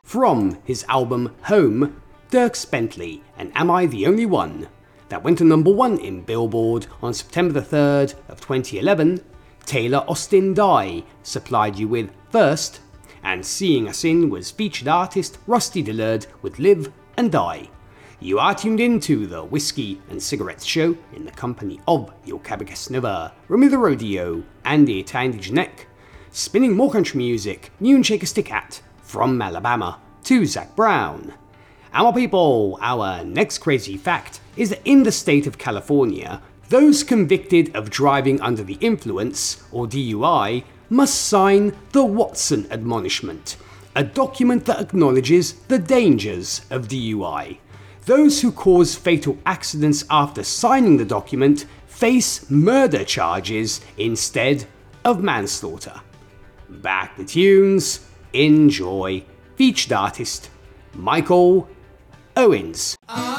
from his album Home, Dierks Bentley and Am I the Only One, that went to number 1 in Billboard on September the 3rd of 2011. Taylor Austin Die supplied you with First, and Seeing Us In was featured artist Rusty Dillard with Live and Die. You are tuned into the Whiskey and Cigarettes Show in the company of your Cabocast Nova, Remy the Rodeo, and the Italian Janek, spinning more country music, new and shake a stick at, from Alabama to Zac Brown. Our people, our next crazy fact is that in the state of California, those convicted of driving under the influence, or DUI, must sign the Watson Admonishment, a document that acknowledges the dangers of DUI. Those who cause fatal accidents after signing the document face murder charges instead of manslaughter. Back to tunes, enjoy. Featured artist Michael Owens.